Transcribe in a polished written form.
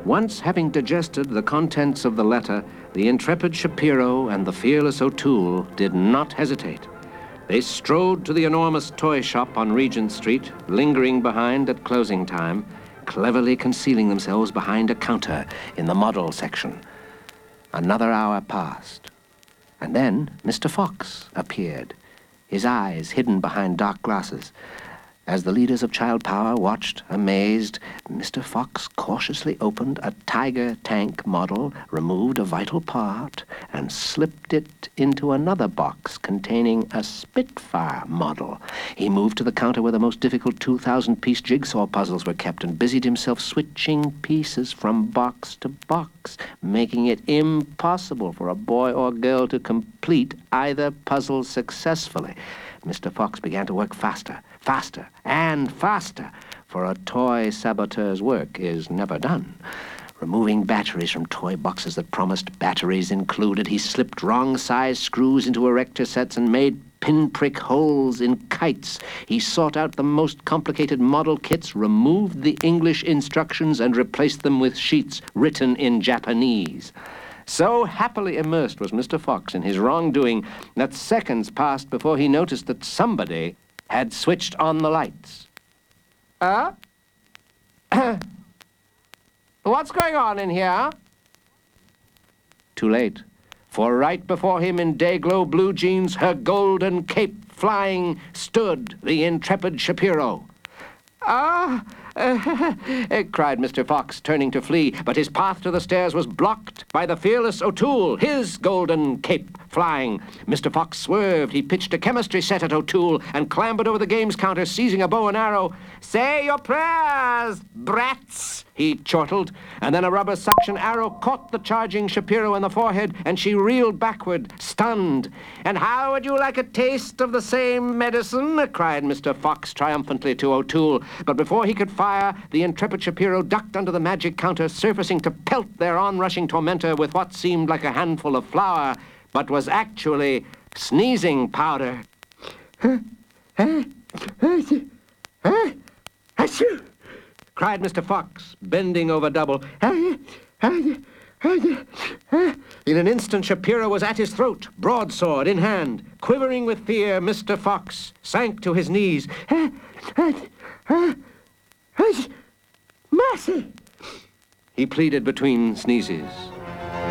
Once having digested the contents of the letter, the intrepid Shapiro and the fearless O'Toole did not hesitate. They strode to the enormous toy shop on Regent Street, lingering behind at closing time, cleverly concealing themselves behind a counter in the model section. Another hour passed, and then Mr. Fox appeared, his eyes hidden behind dark glasses. As the leaders of Child Power watched, amazed, Mr. Fox cautiously opened a Tiger tank model, removed a vital part, and slipped it into another box containing a Spitfire model. He moved to the counter where the most difficult 2,000-piece jigsaw puzzles were kept and busied himself switching pieces from box to box, making it impossible for a boy or girl to complete either puzzle successfully. Mr. Fox began to work faster, and faster, for a toy saboteur's work is never done. Removing batteries from toy boxes that promised batteries included, he slipped wrong-size screws into erector sets and made pinprick holes in kites. He sought out the most complicated model kits, removed the English instructions, and replaced them with sheets written in Japanese. So happily immersed was Mr. Fox in his wrongdoing that seconds passed before he noticed that somebody had switched on the lights. What's going on in here? Too late, for right before him in day-glow blue jeans, her golden cape flying, stood the intrepid Shapiro. Cried Mr. Fox, turning to flee, but his path to the stairs was blocked by the fearless O'Toole, his golden cape flying. Mr. Fox swerved. He pitched a chemistry set at O'Toole and clambered over the games counter, seizing a bow and arrow. "Say your prayers, brats," he chortled, and then a rubber suction arrow caught the charging Shapiro in the forehead, and she reeled backward, stunned. "And how would you like a taste of the same medicine?" cried Mr. Fox triumphantly to O'Toole. But before he could fire, the intrepid Shapiro ducked under the magic counter, surfacing to pelt their onrushing tormentor with what seemed like a handful of flour, but was actually sneezing powder. Cried Mr. Fox, bending over double. In an instant, Shapiro was at his throat, broadsword in hand. Quivering with fear, Mr. Fox sank to his knees. "Mercy!" he pleaded between sneezes.